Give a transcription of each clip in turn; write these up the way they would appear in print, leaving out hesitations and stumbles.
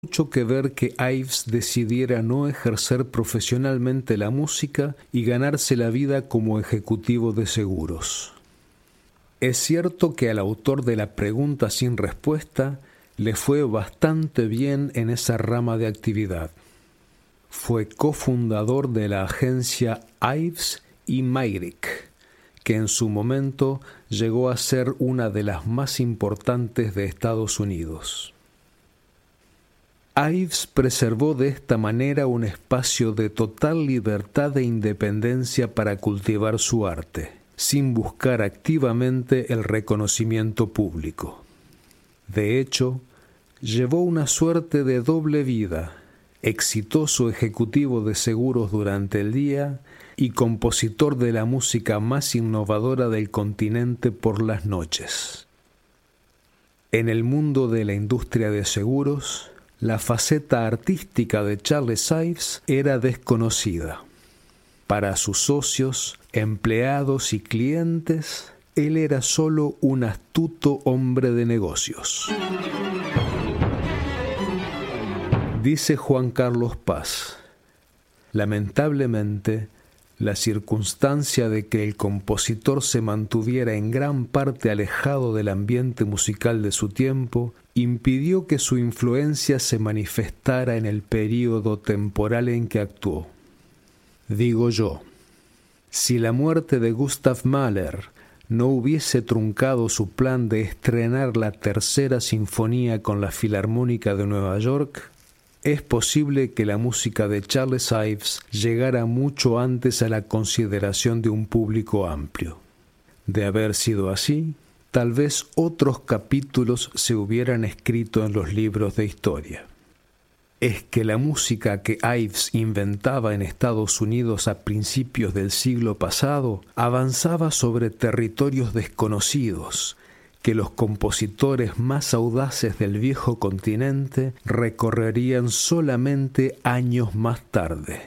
mucho que ver que Ives decidiera no ejercer profesionalmente la música y ganarse la vida como ejecutivo de seguros. Es cierto que al autor de la pregunta sin respuesta le fue bastante bien en esa rama de actividad. Fue cofundador de la agencia Ives y Mayrick, que en su momento llegó a ser una de las más importantes de Estados Unidos. Ives preservó de esta manera un espacio de total libertad e independencia para cultivar su arte, sin buscar activamente el reconocimiento público. De hecho, llevó una suerte de doble vida, exitoso ejecutivo de seguros durante el día y compositor de la música más innovadora del continente por las noches. En el mundo de la industria de seguros, la faceta artística de Charles Ives era desconocida. Para sus socios, empleados y clientes, él era solo un astuto hombre de negocios. Dice Juan Carlos Paz: lamentablemente, la circunstancia de que el compositor se mantuviera en gran parte alejado del ambiente musical de su tiempo impidió que su influencia se manifestara en el período temporal en que actuó. Digo yo, si la muerte de Gustav Mahler no hubiese truncado su plan de estrenar la tercera sinfonía con la Filarmónica de Nueva York, es posible que la música de Charles Ives llegara mucho antes a la consideración de un público amplio. De haber sido así, tal vez otros capítulos se hubieran escrito en los libros de historia. Es que la música que Ives inventaba en Estados Unidos a principios del siglo pasado avanzaba sobre territorios desconocidos, que los compositores más audaces del viejo continente recorrerían solamente años más tarde.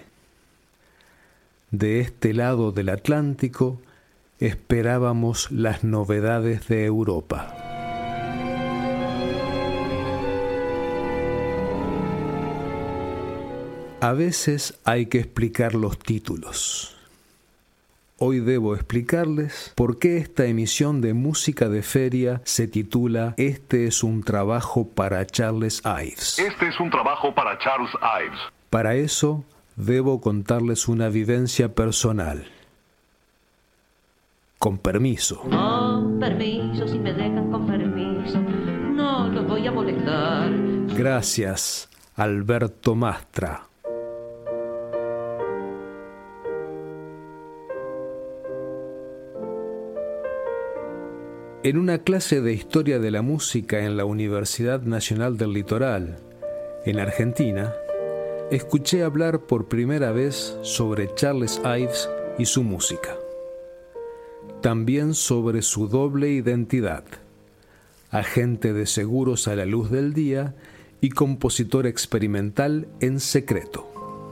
De este lado del Atlántico esperábamos las novedades de Europa. A veces hay que explicar los títulos. Hoy debo explicarles por qué esta emisión de Música de Feria se titula Este es un trabajo para Charles Ives. Este es un trabajo para Charles Ives. Para eso, debo contarles una vivencia personal. Con permiso. Con permiso, si me dejan con permiso, no los voy a molestar. Gracias, Alberto Mastra. En una clase de Historia de la Música en la Universidad Nacional del Litoral, en Argentina, escuché hablar por primera vez sobre Charles Ives y su música. También sobre su doble identidad, agente de seguros a la luz del día y compositor experimental en secreto.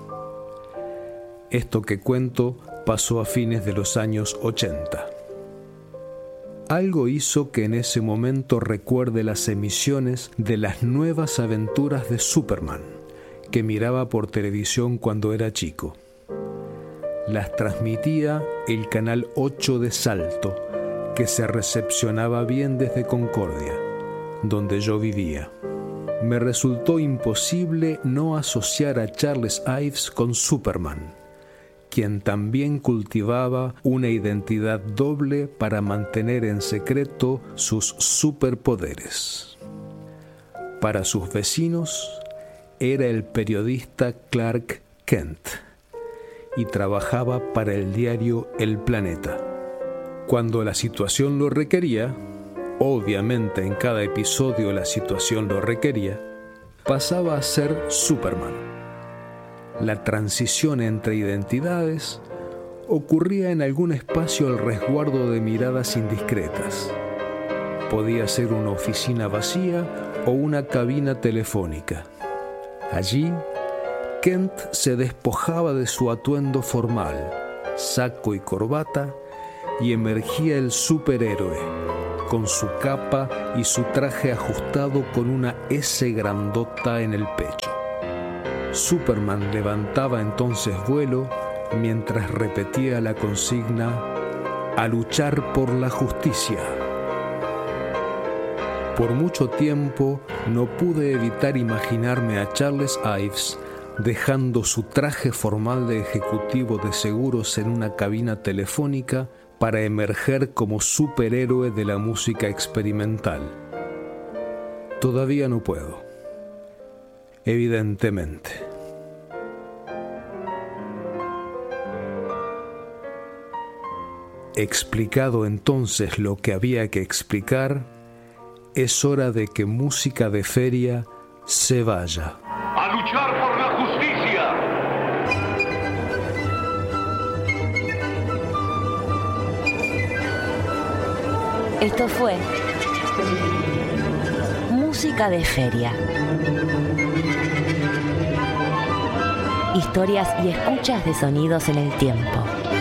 Esto que cuento pasó a fines de los años 80. Algo hizo que en ese momento recuerde las emisiones de las nuevas aventuras de Superman, que miraba por televisión cuando era chico. Las transmitía el canal 8 de Salto, que se recepcionaba bien desde Concordia, donde yo vivía. Me resultó imposible no asociar a Charles Ives con Superman, quien también cultivaba una identidad doble para mantener en secreto sus superpoderes. Para sus vecinos, era el periodista Clark Kent y trabajaba para el diario El Planeta. Cuando la situación lo requería, obviamente en cada episodio la situación lo requería, pasaba a ser Superman. La transición entre identidades ocurría en algún espacio al resguardo de miradas indiscretas. Podía ser una oficina vacía o una cabina telefónica. Allí, Kent se despojaba de su atuendo formal, saco y corbata, y emergía el superhéroe, con su capa y su traje ajustado con una S grandota en el pecho. Superman levantaba entonces vuelo mientras repetía la consigna: a luchar por la justicia. Por mucho tiempo no pude evitar imaginarme a Charles Ives dejando su traje formal de ejecutivo de seguros en una cabina telefónica para emerger como superhéroe de la música experimental. Todavía no puedo, evidentemente. Explicado entonces lo que había que explicar, es hora de que Música de Feria se vaya. ¡A luchar por la justicia! Esto fue Música de Feria. Historias y escuchas de sonidos en el tiempo.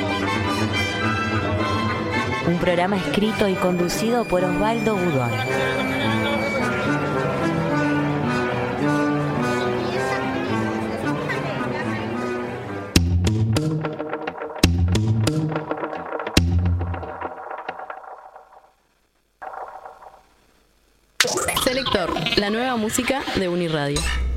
Un programa escrito y conducido por Osvaldo Budón. Selector, la nueva música de Uniradio.